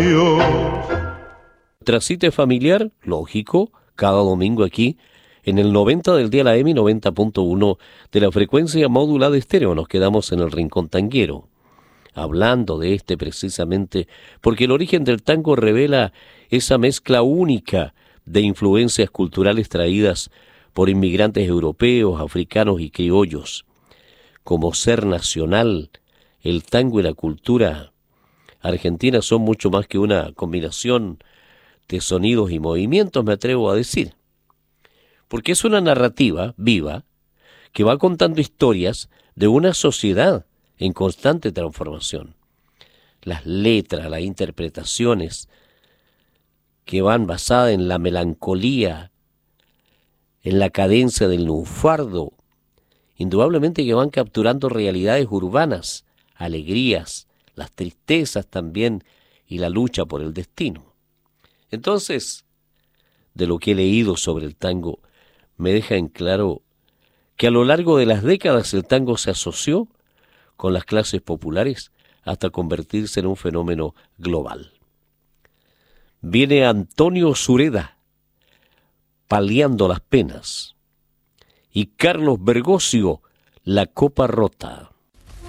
Nuestra cita es familiar, lógico, cada domingo aquí, en el 90 del día la M y 90.1 de la frecuencia modulada estéreo. Nos quedamos en el Rincón Tanguero, hablando de este precisamente, porque el origen del tango revela esa mezcla única de influencias culturales traídas por inmigrantes europeos, africanos y criollos. Como ser nacional, el tango y la cultura argentina son mucho más que una combinación de sonidos y movimientos, me atrevo a decir. Porque es una narrativa viva que va contando historias de una sociedad en constante transformación. Las letras, las interpretaciones que van basadas en la melancolía, en la cadencia del lunfardo, indudablemente que van capturando realidades urbanas, alegrías, las tristezas también y la lucha por el destino. Entonces, de lo que he leído sobre el tango, me deja en claro que a lo largo de las décadas el tango se asoció con las clases populares hasta convertirse en un fenómeno global. Viene Antonio Sureda, Paliando las penas, y Carlos Bergoglio, La copa rota.